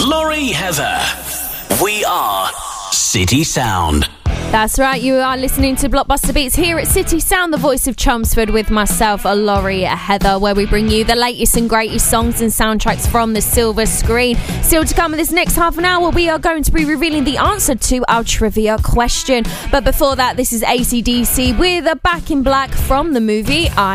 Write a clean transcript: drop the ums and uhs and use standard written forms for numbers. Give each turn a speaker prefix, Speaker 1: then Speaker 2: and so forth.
Speaker 1: Laurie Heather. We are City Sound.
Speaker 2: That's right, you are listening to Blockbuster Beats here at City Sound, the voice of Chelmsford, with myself, Laurie Heather, where we bring you the latest and greatest songs and soundtracks from the silver screen. Still to come in this next half an hour, we are going to be revealing the answer to our trivia question. But before that, this is AC/DC with a Back in Black from the movie